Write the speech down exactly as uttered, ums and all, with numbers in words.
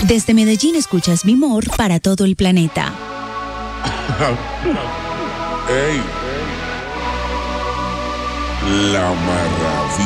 Desde Medellín escuchas Mi Mor para todo el planeta. Ey. La maravilla.